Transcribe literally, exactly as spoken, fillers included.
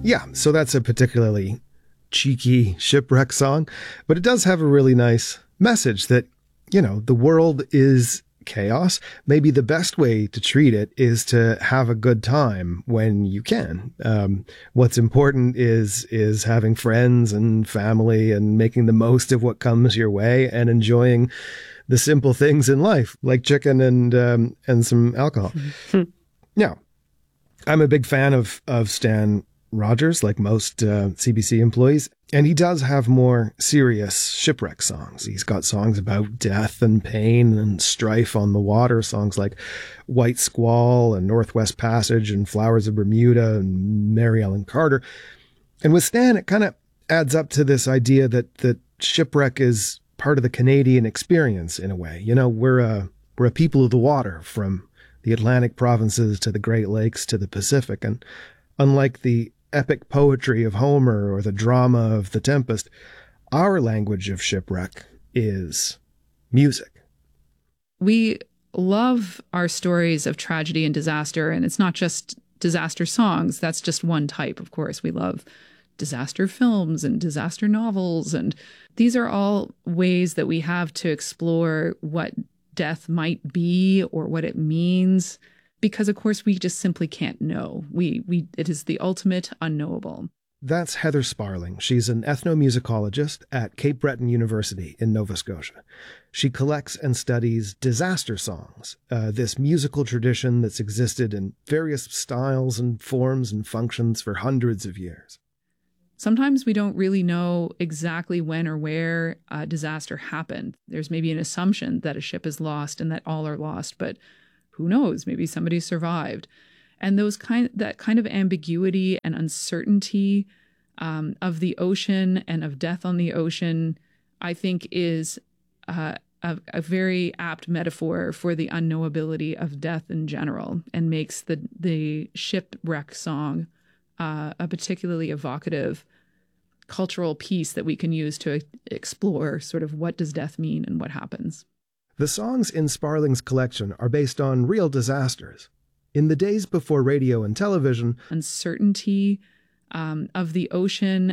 Yeah, so that's a particularly cheeky shipwreck song, but it does have a really nice message that, you know, the world is chaos. Maybe the best way to treat it is to have a good time when you can. Um, what's important is is having friends and family and making the most of what comes your way and enjoying the simple things in life, like chicken and um, and some alcohol. Now, I'm a big fan of of Stan Rogers, like most uh, C B C employees, and he does have more serious shipwreck songs. He's got songs about death and pain and strife on the water, songs like White Squall and Northwest Passage and Flowers of Bermuda and Mary Ellen Carter. And with Stan, it kind of adds up to this idea that that shipwreck is part of the Canadian experience in a way. You know, we're a we're a people of the water, from the Atlantic provinces to the Great Lakes to the Pacific, and unlike the epic poetry of Homer or the drama of The Tempest, our language of shipwreck is music. We love our stories of tragedy and disaster, and it's not just disaster songs. That's just one type, of course. We love disaster films and disaster novels, and these are all ways that we have to explore what death might be or what it means. Because, of course, we just simply can't know. We, we, it is the ultimate unknowable. That's Heather Sparling. She's an ethnomusicologist at Cape Breton University in Nova Scotia. She collects and studies disaster songs, uh, this musical tradition that's existed in various styles and forms and functions for hundreds of years. Sometimes we don't really know exactly when or where a disaster happened. There's maybe an assumption that a ship is lost and that all are lost, but who knows? Maybe somebody survived. And those kind, that kind of ambiguity and uncertainty um, of the ocean and of death on the ocean, I think is uh, a, a very apt metaphor for the unknowability of death in general, and makes the, the shipwreck song uh, a particularly evocative cultural piece that we can use to explore sort of what does death mean and what happens. The songs in Sparling's collection are based on real disasters. In the days before radio and television, uncertainty um, of the ocean